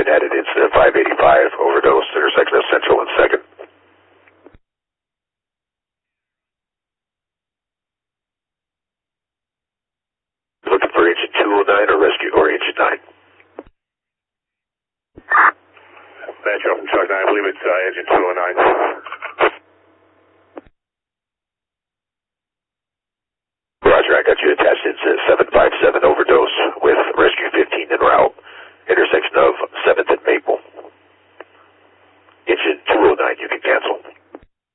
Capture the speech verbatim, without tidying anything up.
been added incident five eighty-five, overdose, intersection of Central and second. Looking for engine two oh nine or rescue, or engine nine. Metro from Truck nine, I believe it's uh, engine two oh nine. Roger, I got you attached. It's uh, seven five seven overdose.